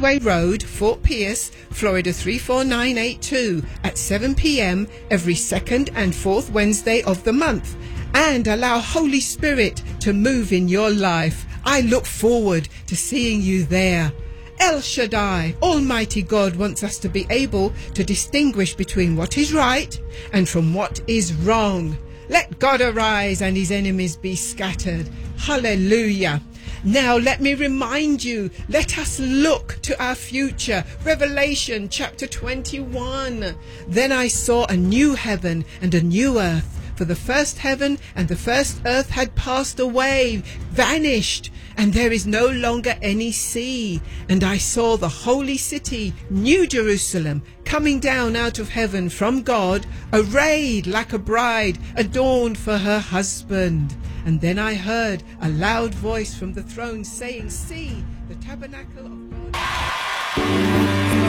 Speedway Road, Fort Pierce, Florida 34982 at 7 p.m. every second and fourth Wednesday of the month. And allow Holy Spirit to move in your life. I look forward to seeing you there. El Shaddai, Almighty God, wants us to be able to distinguish between what is right and from what is wrong. Let God arise and his enemies be scattered. Hallelujah. Now let me remind you, let us look to our future. Revelation chapter 21. Then I saw a new heaven and a new earth, for the first heaven and the first earth had passed away, vanished, and there is no longer any sea. And I saw the holy city, New Jerusalem, coming down out of heaven from God, arrayed like a bride, adorned for her husband. And then I heard a loud voice from the throne saying, "See, the tabernacle of God."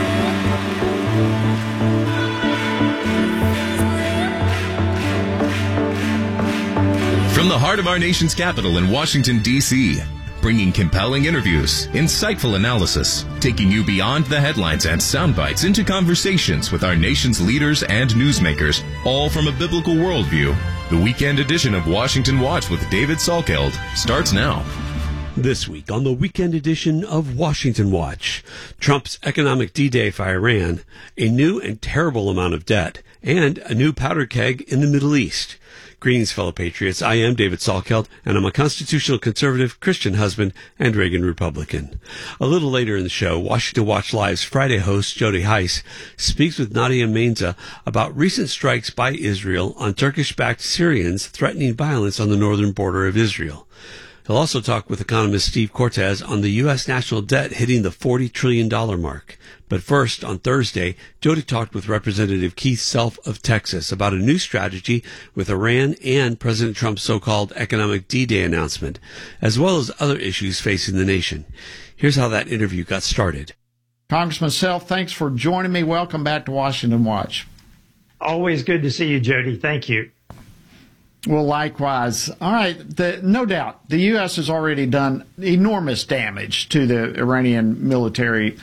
From the heart of our nation's capital in Washington, D.C., bringing compelling interviews, insightful analysis, taking you beyond the headlines and sound bites into conversations with our nation's leaders and newsmakers, all from a biblical worldview. The weekend edition of Washington Watch with David Salkeld starts now. This week on the weekend edition of Washington Watch, Trump's economic D-Day for Iran, a new and terrible amount of debt, and a new powder keg in the Middle East. Greetings, fellow patriots. I am David Salkeld, and I'm a constitutional conservative, Christian husband, and Reagan Republican. A little later in the show, Washington Watch Live's Friday host, Jody Heiss, speaks with Nadia Mainza about recent strikes by Israel on Turkish-backed Syrians threatening violence on the northern border of Israel. He'll also talk with economist Steve Cortes on the U.S. national debt hitting the $40 trillion mark. But first, on Thursday, Jody talked with Representative Keith Self of Texas about a new strategy with Iran and President Trump's so-called economic D-Day announcement, as well as other issues facing the nation. Here's how that interview got started. Congressman Self, thanks for joining me. Welcome back to Washington Watch. Always good to see you, Jody. Thank you. Well, likewise. All right. No doubt, the U.S. has already done enormous damage to the Iranian military.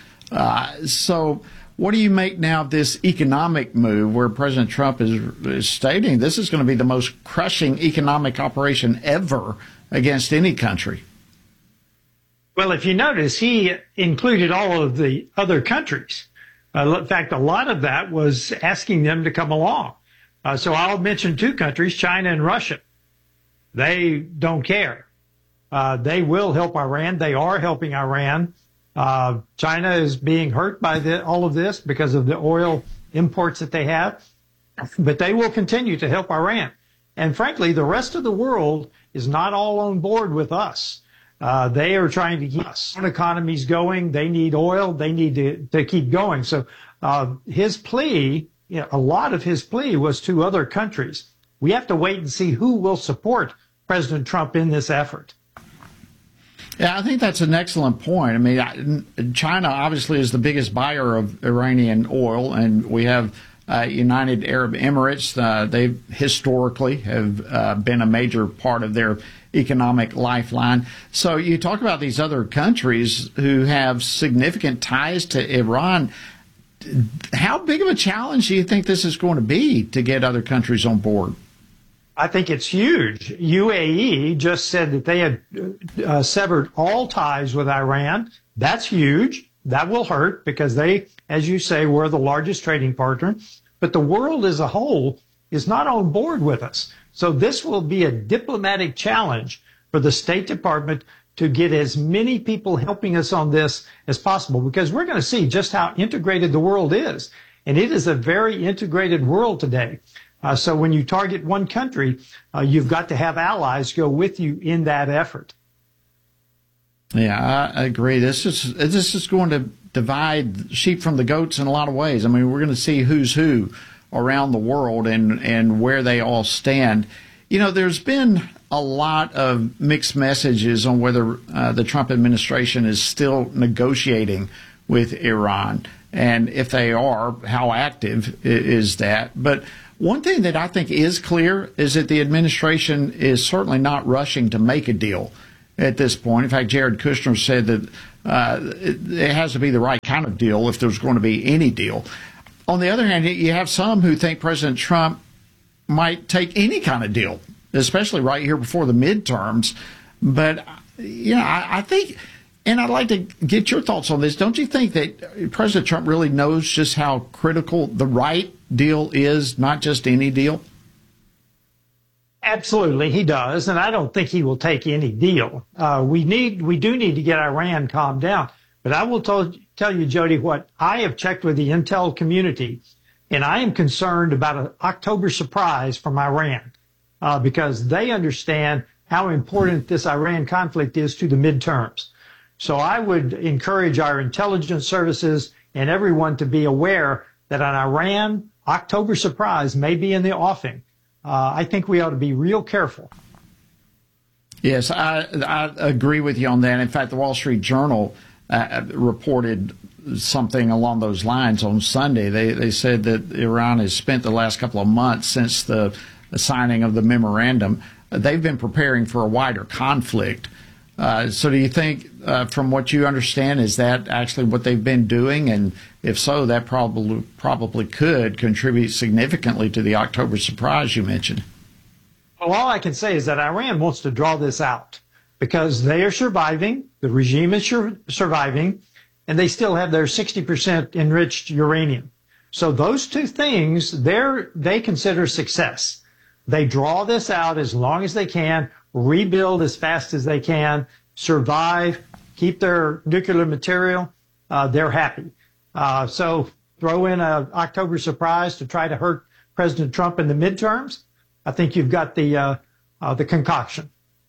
So what do you make now of this economic move where President Trump is stating this is going to be the most crushing economic operation ever against any country? Well, if you notice, he included all of the other countries. In fact, a lot of that was asking them to come along. So I'll mention two countries, China and Russia. They don't care. They will help Iran. They are helping Iran. China is being hurt by all of this because of the oil imports that they have. But they will continue to help Iran. And frankly, the rest of the world is not all on board with us. They are trying to keep our economies going. They need oil. They need to keep going. So his plea, a lot of his plea was to other countries. We have to wait and see who will support President Trump in this effort. Yeah, I think that's an excellent point. I mean, China obviously is the biggest buyer of Iranian oil, and we have United Arab Emirates. They historically have been a major part of their economic lifeline. So you talk about these other countries who have significant ties to Iran. How big of a challenge do you think this is going to be to get other countries on board? I think it's huge. UAE just said that they had severed all ties with Iran. That's huge. That will hurt because they, as you say, were the largest trading partner. But the world as a whole is not on board with us. So this will be a diplomatic challenge for the State Department to get as many people helping us on this as possible, because we're going to see just how integrated the world is. And it is a very integrated world today. So when you target one country, you've got to have allies go with you in that effort. Yeah, I agree. This is going to divide sheep from the goats in a lot of ways. I mean, we're going to see who's who around the world and where they all stand. You know, there's been a lot of mixed messages on whether the Trump administration is still negotiating with Iran. And if they are, how active is that? But one thing that I think is clear is that the administration is certainly not rushing to make a deal at this point. In fact, Jared Kushner said that it has to be the right kind of deal if there's going to be any deal. On the other hand, you have some who think President Trump might take any kind of deal, especially right here before the midterms. But, I think, and I'd like to get your thoughts on this. Don't you think that President Trump really knows just how critical the right deal is, not just any deal? Absolutely, he does, and I don't think he will take any deal. We do need to get Iran calmed down. But I will tell you, Jody, what I have checked with the intel community, and I am concerned about an October surprise from Iran because they understand how important this Iran conflict is to the midterms. So I would encourage our intelligence services and everyone to be aware that an Iran October surprise may be in the offing. I think we ought to be real careful. Yes, I agree with you on that. In fact, the Wall Street Journal reported something along those lines on Sunday. They said that Iran has spent the last couple of months since the signing of the memorandum, they've been preparing for a wider conflict. So do you think, from what you understand, is that actually what they've been doing? And if so, that probably could contribute significantly to the October surprise you mentioned. Well, all I can say is that Iran wants to draw this out because they are surviving, the regime is surviving, and they still have their 60% enriched uranium. So those two things, they consider success. They draw this out as long as they can, rebuild as fast as they can, survive, keep their nuclear material, they're happy. So throw in an October surprise to try to hurt President Trump in the midterms. I think you've got the concoction.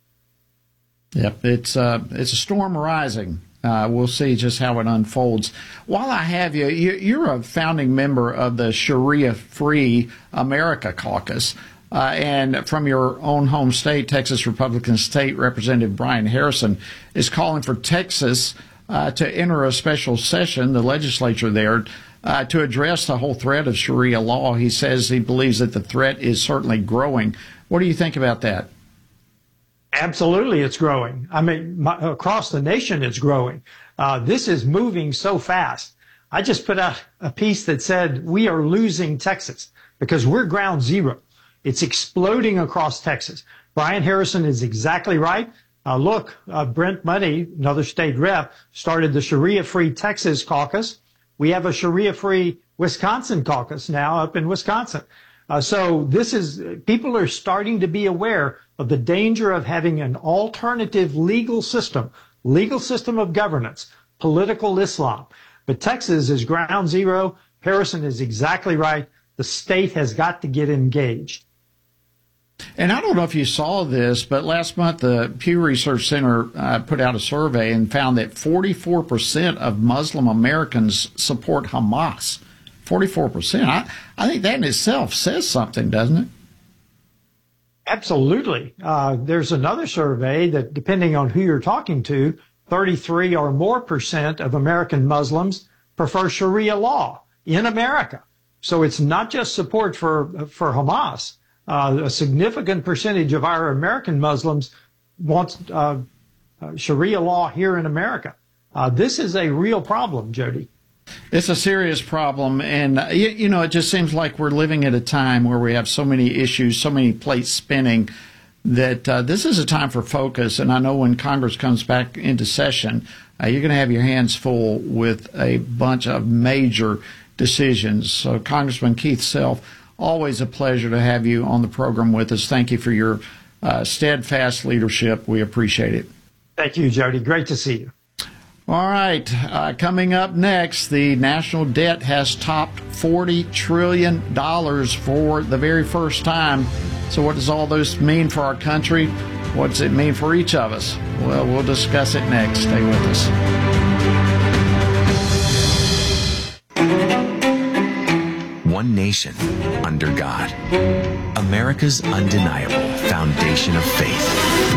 Yep, it's a storm rising. We'll see just how it unfolds. While I have you, you're a founding member of the Sharia-Free America Caucus. And from your own home state, Texas Republican State Representative Brian Harrison is calling for Texas to enter a special session, the legislature there, to address the whole threat of Sharia law. He says he believes that the threat is certainly growing. What do you think about that? Absolutely, it's growing. I mean, across the nation, it's growing. This is moving so fast. I just put out a piece that said we are losing Texas because we're ground zero. It's exploding across Texas. Brian Harrison is exactly right. Look, Brent Money, another state rep, started the Sharia-Free Texas caucus. We have a Sharia-Free Wisconsin caucus now up in Wisconsin. So people are starting to be aware of the danger of having an alternative legal system of governance, political Islam. But Texas is ground zero. Harrison is exactly right. The state has got to get engaged. And I don't know if you saw this, but last month the Pew Research Center put out a survey and found that 44% of Muslim Americans support Hamas. 44%. I think that in itself says something, doesn't it? Absolutely. There's another survey that, depending on who you're talking to, 33 or more % of American Muslims prefer Sharia law in America. So it's not just support for Hamas. A significant percentage of our American Muslims want Sharia law here in America. This is a real problem, Jody. It's a serious problem, and it just seems like we're living at a time where we have so many issues, so many plates spinning, that this is a time for focus. And I know when Congress comes back into session, you're going to have your hands full with a bunch of major decisions. So, Congressman Keith Self, always a pleasure to have you on the program with us. Thank you for your steadfast leadership. We appreciate it. Thank you, Jody. Great to see you. All right. Coming up next, the national debt has topped $40 trillion for the very first time. So what does all this mean for our country? What does it mean for each of us? Well, we'll discuss it next. Stay with us. One nation under God. America's undeniable foundation of faith.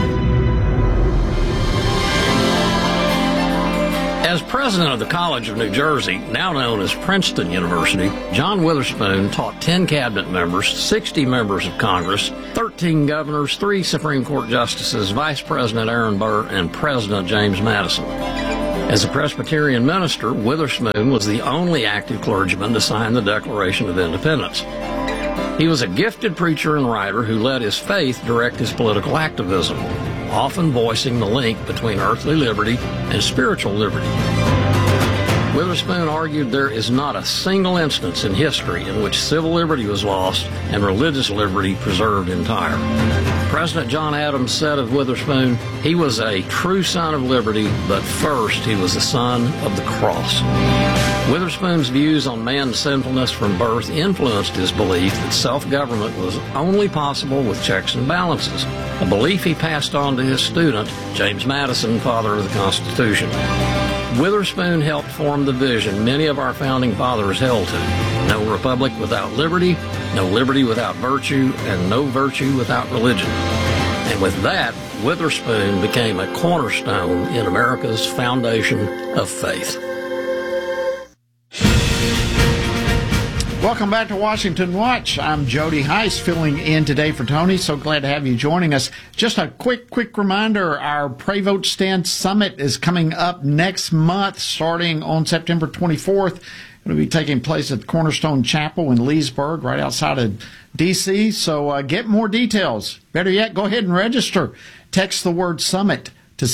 As president of the College of New Jersey, now known as Princeton University, John Witherspoon taught 10 cabinet members, 60 members of Congress, 13 governors, 3 Supreme Court justices, Vice President Aaron Burr, and President James Madison. As a Presbyterian minister, Witherspoon was the only active clergyman to sign the Declaration of Independence. He was a gifted preacher and writer who let his faith direct his political activism, often voicing the link between earthly liberty and spiritual liberty. Witherspoon argued there is not a single instance in history in which civil liberty was lost and religious liberty preserved entire. President John Adams said of Witherspoon, he was a true son of liberty, but first he was a son of the cross. Witherspoon's views on man's sinfulness from birth influenced his belief that self-government was only possible with checks and balances, a belief he passed on to his student, James Madison, father of the Constitution. Witherspoon helped form the vision many of our founding fathers held to: no republic without liberty, no liberty without virtue, and no virtue without religion. And with that, Witherspoon became a cornerstone in America's foundation of faith. Welcome back to Washington Watch. I'm Jody Heiss, filling in today for Tony. So glad to have you joining us. Just a quick reminder, our Pray Vote Stand Summit is coming up next month, starting on September 24th. It'll be taking place at the Cornerstone Chapel in Leesburg, right outside of D.C. So get more details. Better yet, go ahead and register. Text the word SUMMIT to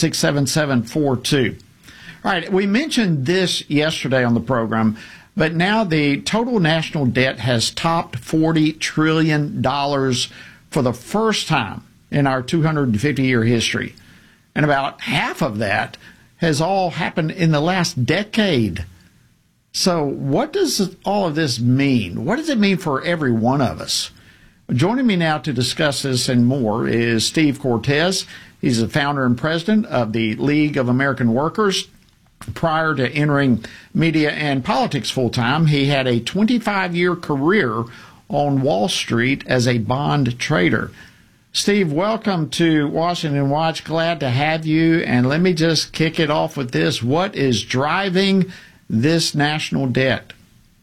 67742. All right, we mentioned this yesterday on the program, but now the total national debt has topped $40 trillion for the first time in our 250-year history. And about half of that has all happened in the last decade. So what does all of this mean? What does it mean for every one of us? Joining me now to discuss this and more is Steve Cortes. He's the founder and president of the League of American Workers. Prior to entering media and politics full-time, he had a 25-year career on Wall Street as a bond trader. Steve, welcome to Washington Watch. Glad to have you. And let me just kick it off with this. What is driving this national debt?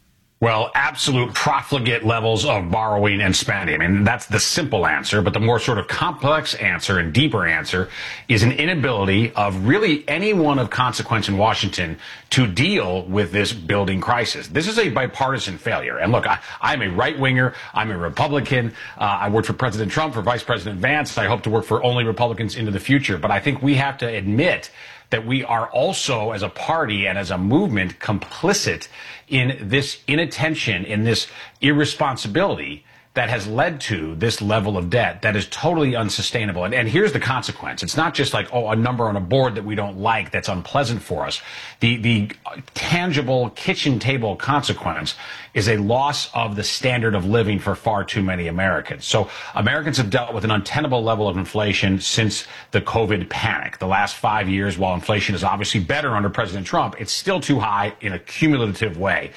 Well, absolute profligate levels of borrowing and spending. I mean, that's the simple answer, but the more sort of complex answer and deeper answer is an inability of really anyone of consequence in Washington to deal with this building crisis. This is a bipartisan failure. And look, I'm a right-winger. I'm a Republican. I worked for President Trump, for Vice President Vance. I hope to work for only Republicans into the future. But I think we have to admit that we are also, as a party and as a movement, complicit in this inattention, in this irresponsibility that has led to this level of debt that is totally unsustainable. And here's the consequence. It's not just like, a number on a board that we don't like that's unpleasant for us. The tangible kitchen table consequence is a loss of the standard of living for far too many Americans. So Americans have dealt with an untenable level of inflation since the COVID panic. The last 5 years, while inflation is obviously better under President Trump, it's still too high in a cumulative way.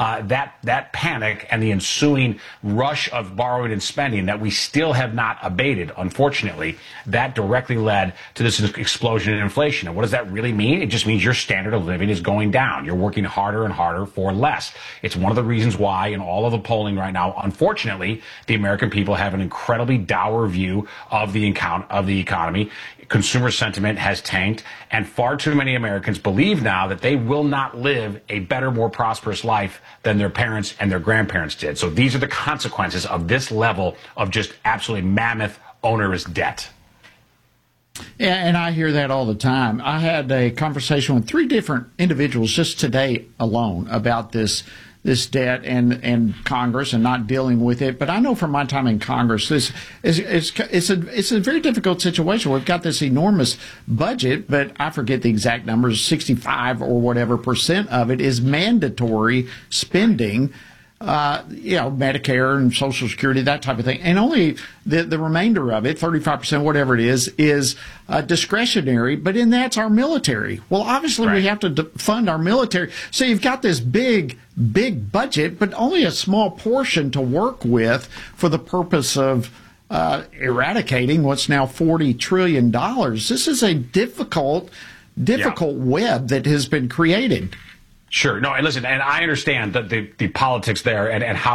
That panic and the ensuing rush of borrowing and spending that we still have not abated, unfortunately, that directly led to this explosion in inflation. And what does that really mean? It just means your standard of living is going down. You're working harder and harder for less. It's one of the reasons why in all of the polling right now, unfortunately, the American people have an incredibly dour view of the economy. Consumer sentiment has tanked, and far too many Americans believe now that they will not live a better, more prosperous life than their parents and their grandparents did. So these are the consequences of this level of just absolutely mammoth, onerous debt. Yeah, and I hear that all the time. I had a conversation with 3 different individuals just today alone about this debt and Congress and not dealing with it. But I know from my time in Congress, it's a very difficult situation. We've got this enormous budget, but I forget the exact numbers, 65 or whatever % of it is mandatory spending. Medicare and Social Security, that type of thing. And only the remainder of it, 35%, whatever it is discretionary, but in that's our military. Well, obviously we have to fund our military. So you've got this big budget, but only a small portion to work with for the purpose of eradicating what's now $40 trillion. This is a difficult web that has been created. Sure. No, and listen, and I understand that the politics there and how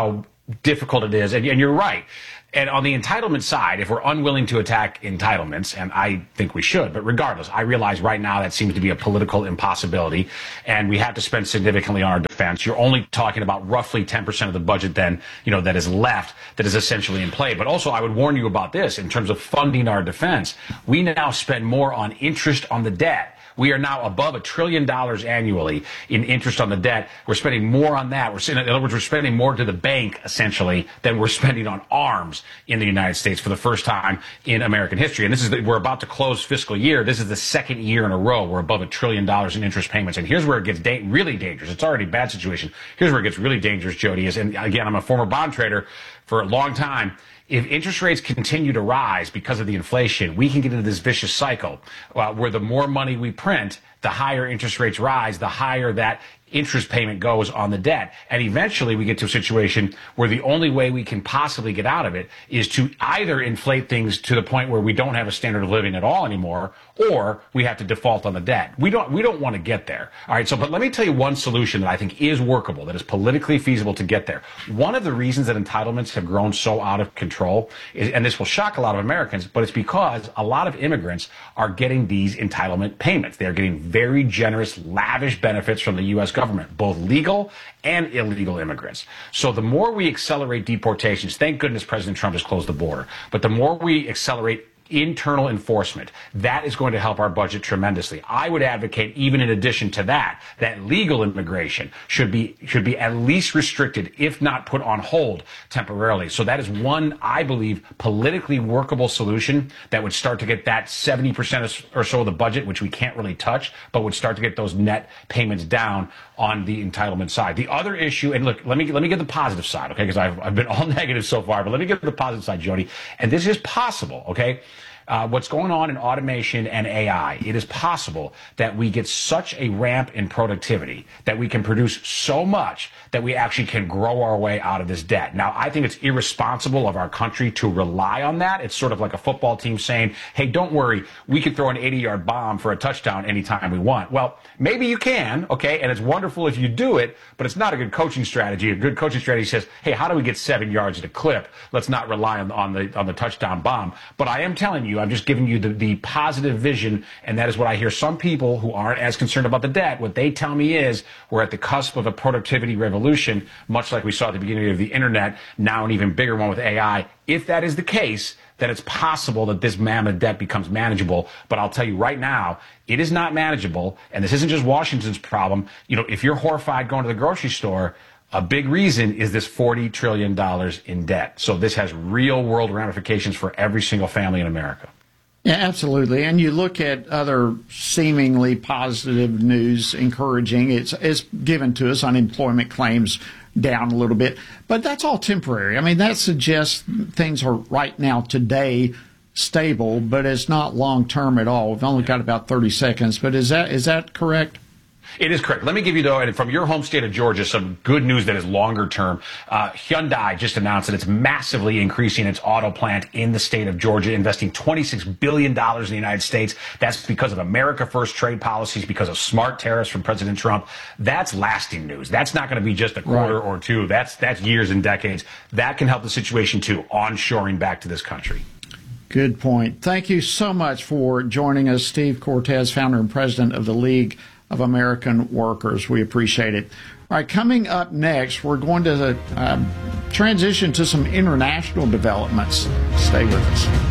difficult it is. And you're right. And on the entitlement side, if we're unwilling to attack entitlements, and I think we should, but regardless, I realize right now that seems to be a political impossibility, and we have to spend significantly on our defense. You're only talking about roughly 10% of the budget then, that is left, that is essentially in play. But also, I would warn you about this in terms of funding our defense. We now spend more on interest on the debt. We are now above $1 trillion annually in interest on the debt. We're spending more on that. In other words, we're spending more to the bank, essentially, than we're spending on arms in the United States for the first time in American history. And we're about to close fiscal year. This is the second year in a row we're above $1 trillion in interest payments. And here's where it gets really dangerous. It's already a bad situation. Here's where it gets really dangerous, Jody, and again, I'm a former bond trader for a long time. If interest rates continue to rise because of the inflation, we can get into this vicious cycle where the more money we print, the higher interest rates rise, the higher that interest payment goes on the debt. And eventually we get to a situation where the only way we can possibly get out of it is to either inflate things to the point where we don't have a standard of living at all anymore, or we have to default on the debt. We don't want to get there. All right. But let me tell you one solution that I think is workable, that is politically feasible to get there. One of the reasons that entitlements have grown so out of control is, and this will shock a lot of Americans, but it's because a lot of immigrants are getting these entitlement payments. They're getting very generous, lavish benefits from the U.S. government, both legal and illegal immigrants. So the more we accelerate deportations, thank goodness President Trump has closed the border, but the more we accelerate internal enforcement, that is going to help our budget tremendously. I would advocate, even in addition to that legal immigration should be at least restricted, if not put on hold temporarily. So that is one, I believe, politically workable solution that would start to get that 70% or so of the budget, which we can't really touch, but would start to get those net payments down on the entitlement side. The other issue, and look, let me get the positive side, okay, because I've been all negative so far, but let me get to the positive side, Jody. And this is possible, okay? What's going on in automation and AI, it is possible that we get such a ramp in productivity that we can produce so much that we actually can grow our way out of this debt. Now, I think it's irresponsible of our country to rely on that. It's sort of like a football team saying, hey, don't worry, we can throw an 80-yard bomb for a touchdown anytime we want. Well, maybe you can, okay, and it's wonderful if you do it, but it's not a good coaching strategy. A good coaching strategy says, hey, how do we get 7 yards at a clip? Let's not rely on the touchdown bomb. But I am telling you, I'm just giving you the positive vision, and that is what I hear some people who aren't as concerned about the debt. What they tell me is we're at the cusp of a productivity revolution, much like we saw at the beginning of the internet, now an even bigger one with AI. If that is the case, then it's possible that this mammoth debt becomes manageable. But I'll tell you right now, it is not manageable, and this isn't just Washington's problem. If you're horrified going to the grocery store, a big reason is this $40 trillion in debt. So this has real world ramifications for every single family in America. Yeah, absolutely. And you look at other seemingly positive news, encouraging. It's given to us, unemployment claims down a little bit, but that's all temporary. I mean, that suggests things are right now today stable, but it's not long term at all. We've only got about 30 seconds, but is that correct? It is correct. Let me give you, though, and from your home state of Georgia, some good news that is longer term. Hyundai just announced that it's massively increasing its auto plant in the state of Georgia, investing $26 billion in the United States. That's because of America First trade policies, because of smart tariffs from President Trump. That's lasting news. That's not going to be just a quarter or two. That's years and decades. That can help the situation, too, onshoring back to this country. Good point. Thank you so much for joining us, Steve Cortes, founder and president of the League of American Workers. We appreciate it. All right, coming up next, we're going to transition to some international developments. Stay with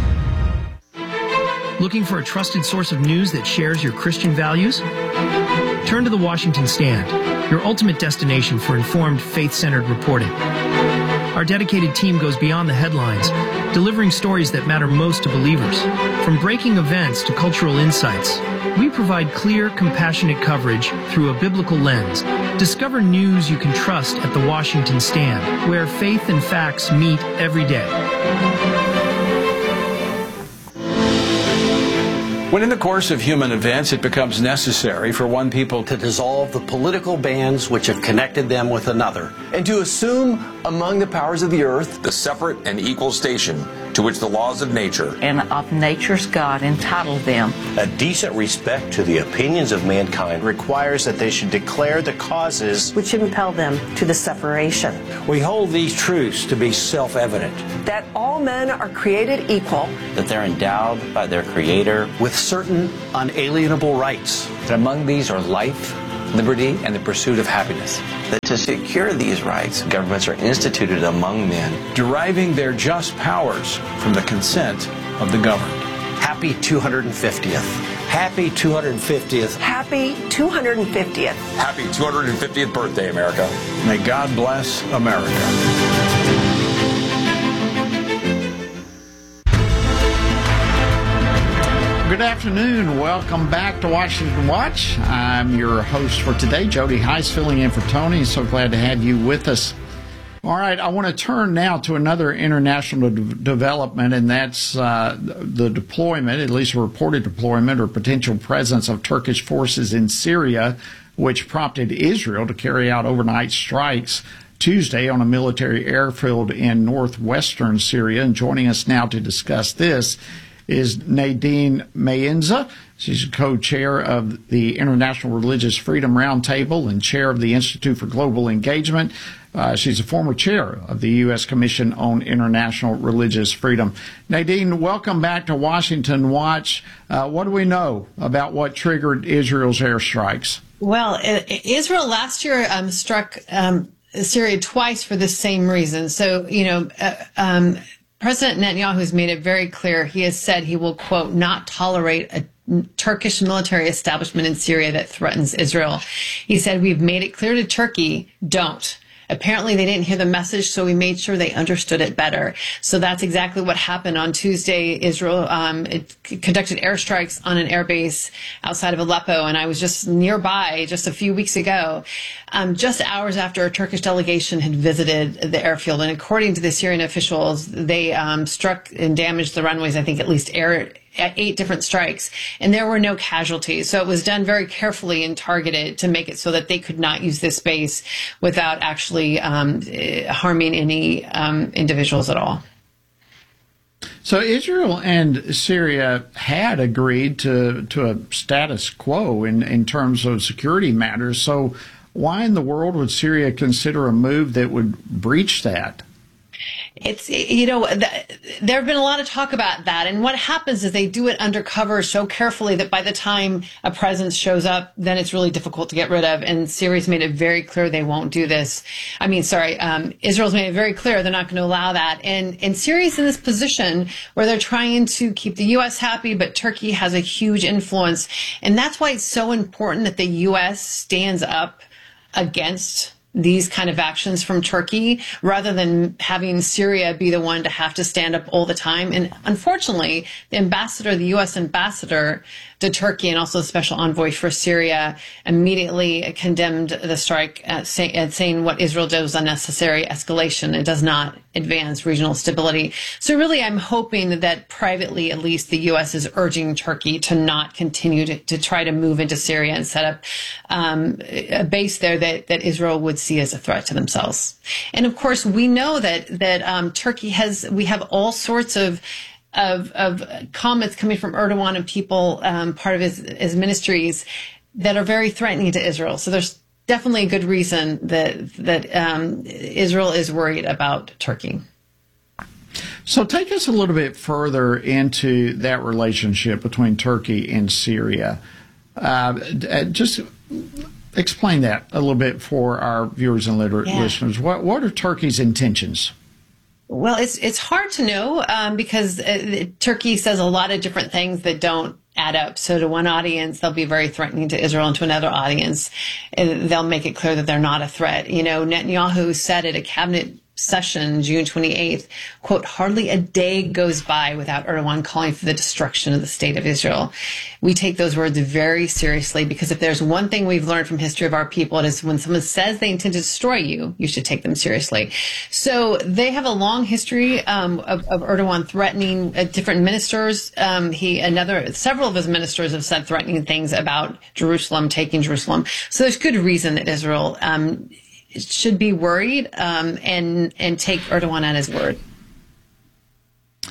us. Looking for a trusted source of news that shares your Christian values? Turn to the Washington Stand, your ultimate destination for informed, faith-centered reporting. Our dedicated team goes beyond the headlines, delivering stories that matter most to believers. From breaking events to cultural insights, we provide clear, compassionate coverage through a biblical lens. Discover news you can trust at the Washington Stand, where faith and facts meet every day. When in the course of human events it becomes necessary for one people to dissolve the political bands which have connected them with another, and to assume among the powers of the earth the separate and equal station to to which the laws of nature and of nature's God entitle them. A decent respect to the opinions of mankind requires that they should declare the causes which impel them to the separation. We hold these truths to be self-evident. That all men are created equal. That they're endowed by their Creator with certain unalienable rights. That among these are life, liberty, and the pursuit of happiness. That to secure these rights, governments are instituted among men, deriving their just powers from the consent of the governed. Happy 250th. Happy 250th. Happy 250th. Happy 250th birthday, America. May God bless America. Good afternoon. Welcome back to Washington Watch. I'm your host for today, Jody Heiss, filling in for Tony. So glad to have you with us. All right, I want to turn now to another international development, and that's the deployment, at least a reported deployment or potential presence of Turkish forces in Syria, which prompted Israel to carry out overnight strikes Tuesday on a military airfield in northwestern Syria. And joining us now to discuss this is Nadine Mayenza. She's co-chair of the International Religious Freedom Roundtable and chair of the Institute for Global Engagement. She's a former chair of the U.S. Commission on International Religious Freedom. Nadine, welcome back to Washington Watch. What do we know about what triggered Israel's airstrikes? Well, Israel last year struck Syria twice for the same reason. So, President Netanyahu has made it very clear. He has said he will, quote, not tolerate a Turkish military establishment in Syria that threatens Israel. He said, we've made it clear to Turkey, don't. Apparently they didn't hear the message, so we made sure they understood it better. So that's exactly what happened on Tuesday. Israel conducted airstrikes on an airbase outside of Aleppo, and I was just nearby just a few weeks ago, just hours after a Turkish delegation had visited the airfield. And according to the Syrian officials, they struck and damaged the runways, I think at least 8 different strikes, and there were no casualties. So it was done very carefully and targeted to make it so that they could not use this base without actually harming any individuals at all. So Israel and Syria had agreed to a status quo in terms of security matters. So why in the world would Syria consider a move that would breach that? It's, there have been a lot of talk about that. And what happens is they do it undercover so carefully that by the time a presence shows up, then it's really difficult to get rid of. And Syria's made it very clear they won't do this. Israel's made it very clear they're not going to allow that. And Syria's in this position where they're trying to keep the U.S. happy, but Turkey has a huge influence. And that's why it's so important that the U.S. stands up against these kind of actions from Turkey, rather than having Syria be the one to have to stand up all the time. And unfortunately, the U.S. ambassador to Turkey and also the special envoy for Syria immediately condemned the strike, saying what Israel did was unnecessary escalation. It does not advance regional stability. So really, I'm hoping that privately, at least, the U.S. is urging Turkey to not continue to try to move into Syria and set up a base there that Israel would see as a threat to themselves. And of course, we know that Turkey we have all sorts of comments coming from Erdogan and people, part of his ministries, that are very threatening to Israel. So there's definitely a good reason that Israel is worried about Turkey. So take us a little bit further into that relationship between Turkey and Syria. Just explain that a little bit for our viewers and listeners. What are Turkey's intentions? Well, it's hard to know because Turkey says a lot of different things that don't add up. So to one audience, they'll be very threatening to Israel, and to another audience, they'll make it clear that they're not a threat. Netanyahu said at a cabinet session, June 28th, quote, hardly a day goes by without Erdogan calling for the destruction of the state of Israel. We take those words very seriously, because if there's one thing we've learned from history of our people, it is when someone says they intend to destroy you, you should take them seriously. So they have a long history of Erdogan threatening different ministers. Several of his ministers have said threatening things about Jerusalem, taking Jerusalem. So there's good reason that Israel should be worried and take Erdogan at his word.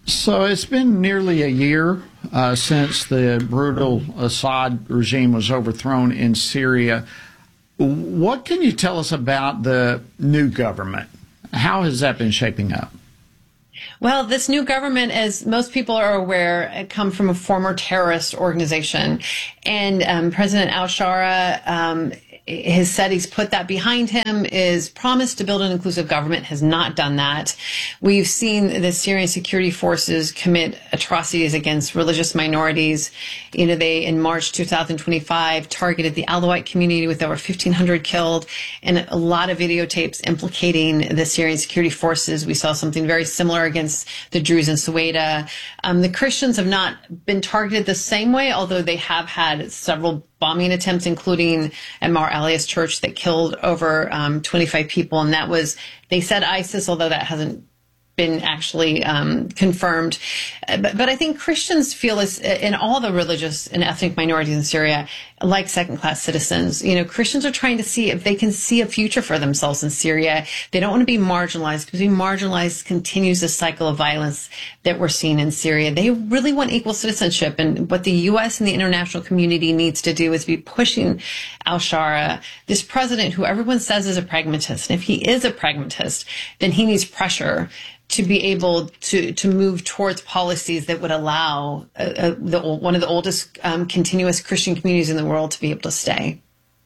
So it's been nearly a year since the brutal Assad regime was overthrown in Syria. What can you tell us about the new government? How has that been shaping up? Well, this new government, as most people are aware, come from a former terrorist organization. And President al-Shara has said he's put that behind him, is promised to build an inclusive government, has not done that. We've seen the Syrian security forces commit atrocities against religious minorities. You know, they, in March 2025, targeted the Alawite community with over 1,500 killed, and a lot of videotapes implicating the Syrian security forces. We saw something very similar against the Druze in Suwaida. The Christians have not been targeted the same way, although they have had several bombing attempts, including at Mar Alias Church that killed over 25 people. And that was, they said ISIS, although that hasn't been actually confirmed. But I think Christians feel this in all the religious and ethnic minorities in Syria, like second-class citizens. You know, Christians are trying to see if they can see a future for themselves in Syria. They don't want to be marginalized, because being marginalized continues the cycle of violence that we're seeing in Syria. They really want equal citizenship. And what the U.S. and the international community needs to do is be pushing al-Shara, this president who everyone says is a pragmatist. And if he is a pragmatist, then he needs pressure to be able to move towards policies that would allow one of the oldest continuous Christian communities in the world to be able to stay.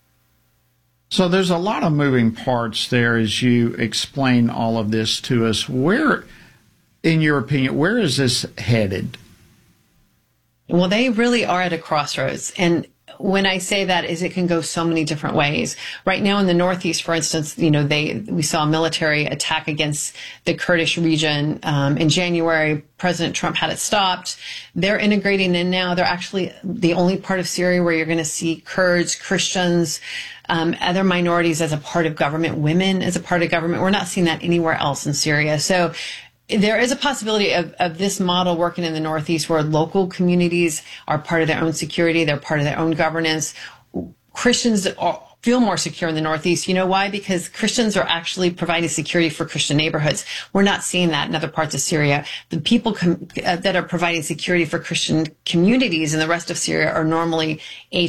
So there's a lot of moving parts there as you explain all of this to us. Where, in your opinion, where is this headed? Well, they really are at a crossroads. And when I say that, is it can go so many different ways. Right now in the Northeast, for instance, you know, we saw a military attack against the Kurdish region in January. President Trump had it stopped. They're integrating in now. They're actually the only part of Syria where you're going to see Kurds, Christians, other minorities as a part of government, women as a part of government. We're not seeing that anywhere else in Syria. So there is a possibility of this model working in the Northeast, where local communities are part of their own security, they're part of their own governance. Christians feel more secure in the Northeast. You know why? Because Christians are actually providing security for Christian neighborhoods. We're not seeing that in other parts of Syria. The people that are providing security for Christian communities in the rest of Syria are normally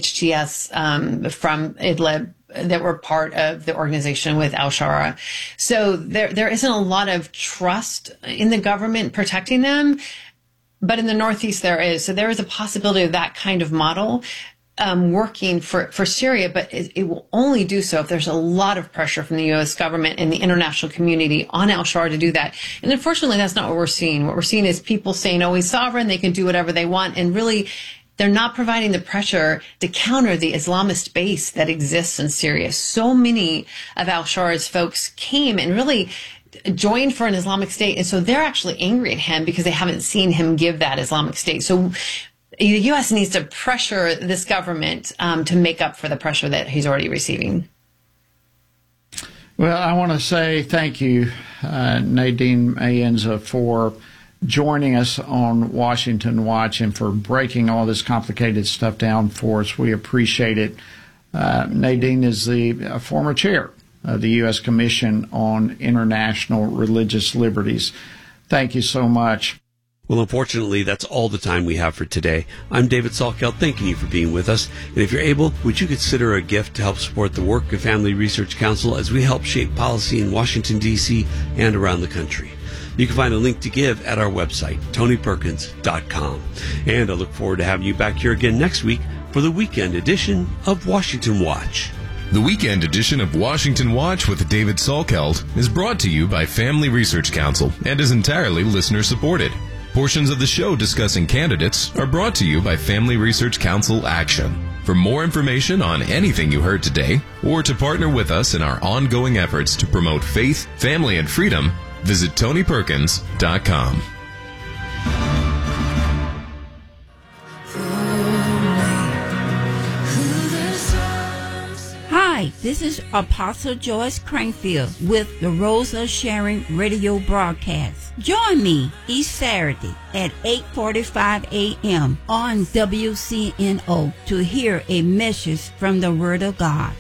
HTS from Idlib, that were part of the organization with al-Shara. So there isn't a lot of trust in the government protecting them, but in the Northeast there is. So there is a possibility of that kind of model working for Syria, but it will only do so if there's a lot of pressure from the U.S. government and the international community on al-Shara to do that. And unfortunately, that's not what we're seeing. What we're seeing is people saying, oh, he's sovereign, they can do whatever they want, and really they're not providing the pressure to counter the Islamist base that exists in Syria. So many of al-Shara's folks came and really joined for an Islamic State, and so they're actually angry at him because they haven't seen him give that Islamic State. So the U.S. needs to pressure this government to make up for the pressure that he's already receiving. Well, I want to say thank you, Nadine Mayenza, for joining us on Washington Watch and for breaking all this complicated stuff down for us. We appreciate it. Nadine is the former chair of the U.S. Commission on International Religious Liberties. Thank you so much. Well, unfortunately, that's all the time we have for today. I'm David Salkeld, thanking you for being with us. And if you're able, would you consider a gift to help support the work of Family Research Council as we help shape policy in Washington, D.C. and around the country? You can find a link to give at our website, TonyPerkins.com. And I look forward to having you back here again next week for the weekend edition of Washington Watch. The weekend edition of Washington Watch with David Salkeld is brought to you by Family Research Council and is entirely listener-supported. Portions of the show discussing candidates are brought to you by Family Research Council Action. For more information on anything you heard today, or to partner with us in our ongoing efforts to promote faith, family, and freedom, visit TonyPerkins.com. Hi, this is Apostle Joyce Crankfield with the Rose of Sharon radio broadcast. Join me each Saturday at 8:45 a.m. on WCNO to hear a message from the Word of God.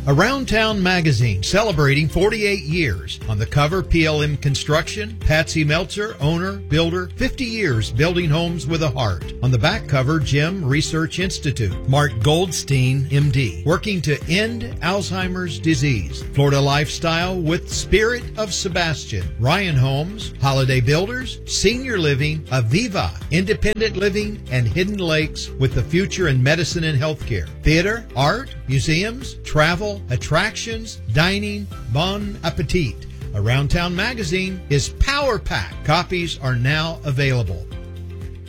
Around Town magazine celebrating 48 years. On the cover, PLM Construction, Patsy Meltzer, owner, builder, 50 years building homes with a heart. On the back cover, Jim Research Institute, Mark Goldstein, MD, working to end Alzheimer's disease. Florida Lifestyle with Spirit of Sebastian, Ryan Homes, Holiday Builders, Senior Living, Aviva, Independent Living, and Hidden Lakes with the future in medicine and healthcare. Theater, art, museums, travel, attractions, dining, bon appetit. Around Town magazine is Power Pack. Copies are now available.